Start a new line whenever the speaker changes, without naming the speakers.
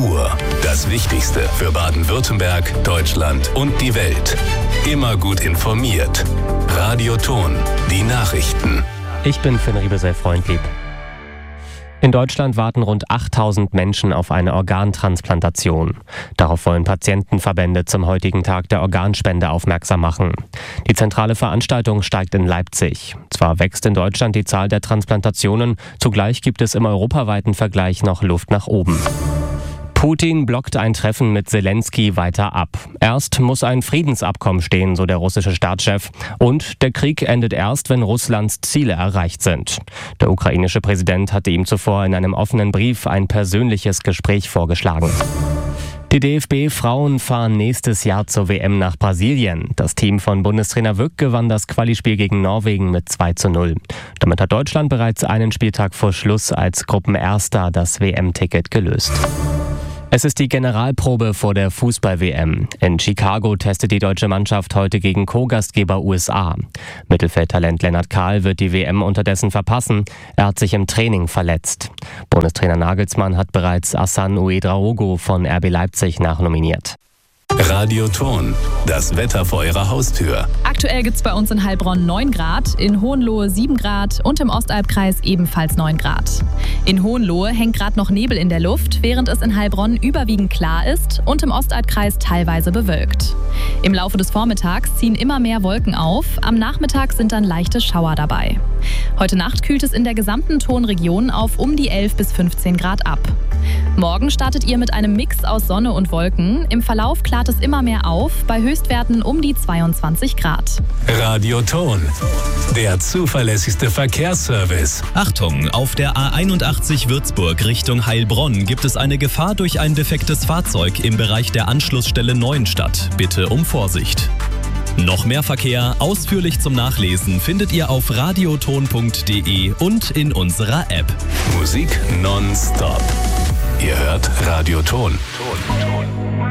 Ruhr. Das Wichtigste für Baden-Württemberg, Deutschland und die Welt. Immer gut informiert. Radio Ton, die Nachrichten.
Ich bin Finn Riebesell-Freundlieb. In Deutschland warten rund 8000 Menschen auf eine Organtransplantation. Darauf wollen Patientenverbände zum heutigen Tag der Organspende aufmerksam machen. Die zentrale Veranstaltung steigt in Leipzig. Zwar wächst in Deutschland die Zahl der Transplantationen, zugleich gibt es im europaweiten Vergleich noch Luft nach oben. Putin blockt ein Treffen mit Zelensky weiter ab. Erst muss ein Friedensabkommen stehen, so der russische Staatschef. Und der Krieg endet erst, wenn Russlands Ziele erreicht sind. Der ukrainische Präsident hatte ihm zuvor in einem offenen Brief ein persönliches Gespräch vorgeschlagen. Die DFB-Frauen fahren nächstes Jahr zur WM nach Brasilien. Das Team von Bundestrainer Wück gewann das Quali-Spiel gegen Norwegen mit 2:0. Damit hat Deutschland bereits einen Spieltag vor Schluss als Gruppenerster das WM-Ticket gelöst. Es ist die Generalprobe vor der Fußball-WM. In Chicago testet die deutsche Mannschaft heute gegen Co-Gastgeber USA. Mittelfeldtalent Lennart Kahl wird die WM unterdessen verpassen. Er hat sich im Training verletzt. Bundestrainer Nagelsmann hat bereits Hassan Ouedraogo von RB Leipzig nachnominiert.
Radio Ton, das Wetter vor Ihrer Haustür.
Aktuell gibt es bei uns in Heilbronn 9 Grad, in Hohenlohe 7 Grad und im Ostalbkreis ebenfalls 9 Grad. In Hohenlohe hängt gerade noch Nebel in der Luft, während es in Heilbronn überwiegend klar ist und im Ostalbkreis teilweise bewölkt. Im Laufe des Vormittags ziehen immer mehr Wolken auf, am Nachmittag sind dann leichte Schauer dabei. Heute Nacht kühlt es in der gesamten Tonregion auf um die 11 bis 15 Grad ab. Morgen startet ihr mit einem Mix aus Sonne und Wolken. Im Verlauf klart es immer mehr auf, bei Höchstwerten um die 22 Grad.
Radio Ton, der zuverlässigste Verkehrsservice.
Achtung, auf der A81 Würzburg Richtung Heilbronn gibt es eine Gefahr durch ein defektes Fahrzeug im Bereich der Anschlussstelle Neuenstadt. Bitte um Vorsicht. Noch mehr Verkehr, ausführlich zum Nachlesen, findet ihr auf radioton.de und in unserer App.
Musik nonstop. Ihr hört Radio Ton.